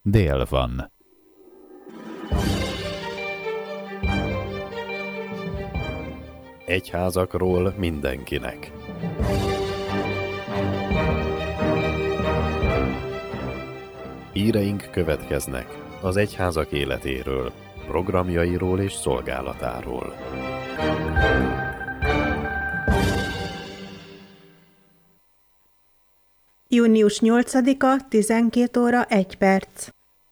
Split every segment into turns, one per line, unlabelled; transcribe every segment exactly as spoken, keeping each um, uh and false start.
dél van.
Egyházakról mindenkinek. Híreink következnek az egyházak életéről, programjairól és szolgálatáról.
június nyolcadika, tizenkét óra egy perc.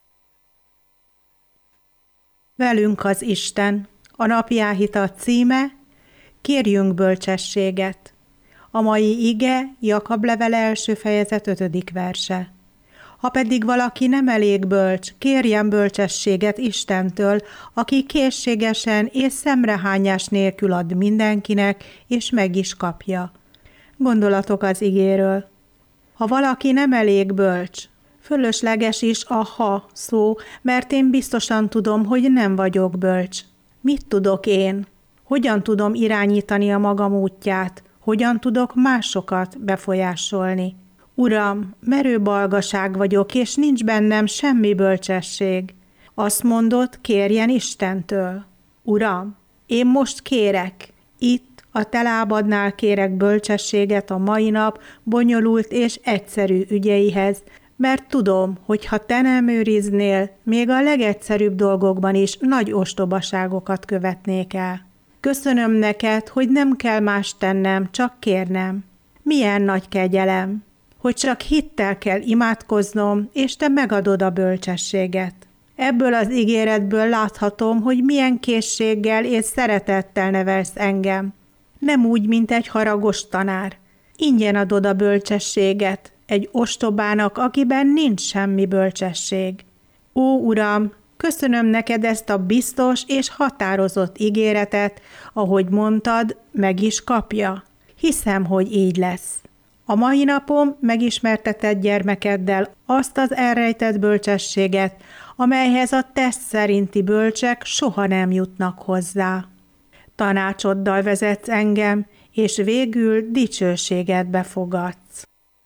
Velünk az Isten. A napjáhita címe: Kérjünk bölcsességet. A mai ige Jakab levele első fejezet ötödik verse. Ha pedig valaki nem elég bölcs, kérjen bölcsességet Istentől, aki készségesen és szemrehányás nélkül ad mindenkinek, és meg is kapja. Gondolatok az igéről. Ha valaki nem elég bölcs, fölösleges is a ha szó, mert én biztosan tudom, hogy nem vagyok bölcs. Mit tudok én? Hogyan tudom irányítani a magam útját? Hogyan tudok másokat befolyásolni? Uram, merő balgaság vagyok, és nincs bennem semmi bölcsesség. Azt mondod, kérjen Istentől. Uram, én most kérek. Itt a te lábadnál kérek bölcsességet a mai nap bonyolult és egyszerű ügyeihez, mert tudom, hogy ha te nem őriznél, még a legegyszerűbb dolgokban is nagy ostobaságokat követnék el. Köszönöm neked, hogy nem kell más tennem, csak kérnem. Milyen nagy kegyelem, hogy csak hittel kell imádkoznom, és te megadod a bölcsességet. Ebből az ígéretből láthatom, hogy milyen készséggel és szeretettel nevelsz engem. Nem úgy, mint egy haragos tanár. Ingyen adod a bölcsességet egy ostobának, akiben nincs semmi bölcsesség. Ó, Uram, köszönöm neked ezt a biztos és határozott ígéretet, ahogy mondtad, meg is kapja. Hiszem, hogy így lesz. A mai napom megismerteted gyermekeddel azt az elrejtett bölcsességet, amelyhez a teszt szerinti bölcsek soha nem jutnak hozzá. Tanácsoddal vezetsz engem, és végül dicsőségedbe fogadsz.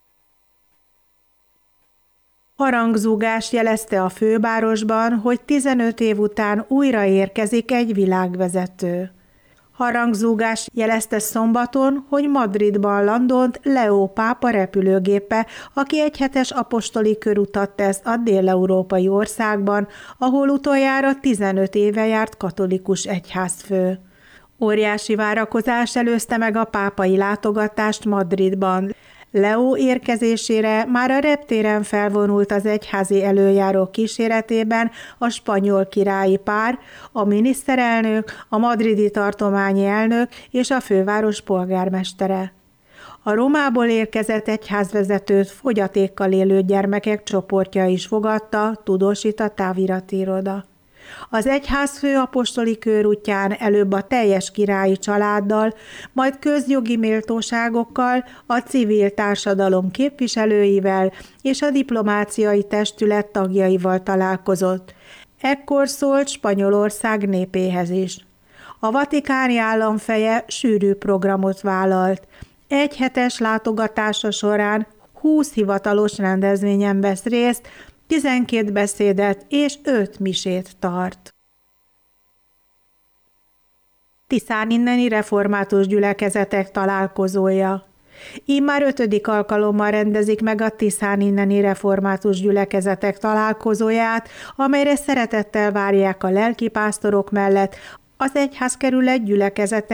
Harangzúgás jelezte a fővárosban, hogy tizenöt év után újra érkezik egy világvezető. Harangzúgás jelezte szombaton, hogy Madridban landolt Leó pápa repülőgépe, aki egy hetes apostoli körutat tesz a dél-európai országban, ahol utoljára tizenöt éve járt katolikus egyházfő. Óriási várakozás előzte meg a pápai látogatást Madridban. Leó érkezésére már a reptéren felvonult az egyházi előjáró kíséretében a spanyol királyi pár, a miniszterelnök, a madridi tartományi elnök és a főváros polgármestere. A Rómából érkezett egyházvezetőt fogyatékkal élő gyermekek csoportja is fogadta, tudósít a távirati iroda. Az egyházfő apostoli körútján előbb a teljes királyi családdal, majd közjogi méltóságokkal, a civil társadalom képviselőivel és a diplomáciai testület tagjaival találkozott. Ekkor szólt Spanyolország népéhez is. A vatikáni államfeje sűrű programot vállalt. Egy hetes látogatása során húsz hivatalos rendezvényen vesz részt, tizenkét beszédet és öt misét tart. Tiszáninneni református gyülekezetek találkozója. Immár ötödik alkalommal rendezik meg a tiszáninneni református gyülekezetek találkozóját, amelyre szeretettel várják a lelkipásztorok mellett az egyházkerület gyülekezete